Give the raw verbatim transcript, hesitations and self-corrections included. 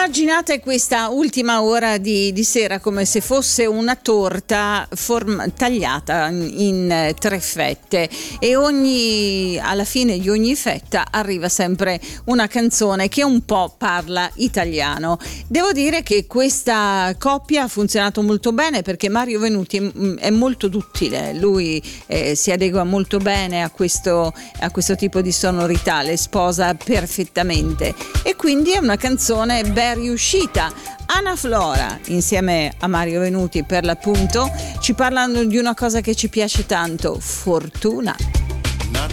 Immaginate questa ultima ora di, di sera come se fosse una torta form- tagliata in tre fette, e ogni, alla fine di ogni fetta arriva sempre una canzone che un po' parla italiano. Devo dire che questa coppia ha funzionato molto bene, perché Mario Venuti è, è molto duttile, lui eh, si adegua molto bene a questo, a questo tipo di sonorità, le sposa perfettamente, e quindi è una canzone ben riuscita. Anna Flora insieme a Mario Venuti, per l'appunto, ci parlano di una cosa che ci piace tanto: fortuna.